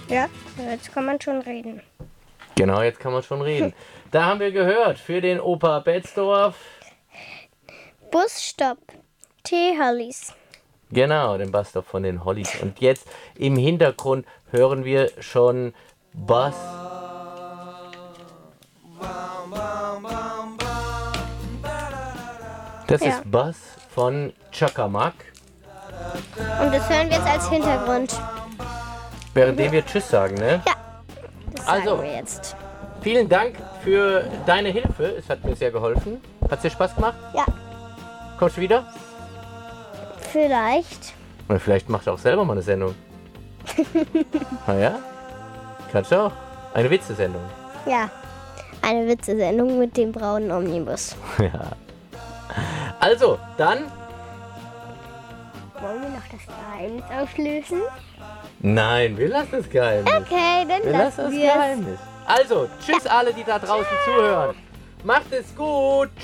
Ja, jetzt kann man schon reden. Genau, jetzt kann man schon reden. Da haben wir gehört, für den Opa Betzdorf. Busstopp. T-Hollies. Genau, den Busstop von den Hollies. Und jetzt im Hintergrund hören wir schon Buzz. Das Ja. ist Buzz von Chakamak. Und das hören wir jetzt als Hintergrund. Währenddem wir Tschüss sagen, ne? Ja, das Also. sagen wir jetzt. Vielen Dank für deine Hilfe. Es hat mir sehr geholfen. Hat dir Spaß gemacht? Ja, Kommst du wieder? vielleicht. Oder vielleicht machst du auch selber mal eine Sendung. Na ja? Kannst du auch. Eine Witzesendung. Ja, eine Witzesendung mit dem braunen Omnibus. Ja. Also, dann. Wollen wir noch das Geheimnis auflösen? Nein, wir lassen es Geheimnis. Okay, dann Wir lassen lassen es wir es. Geheimnis. Also, tschüss alle, die da draußen zuhören. Macht es gut. Tschüss.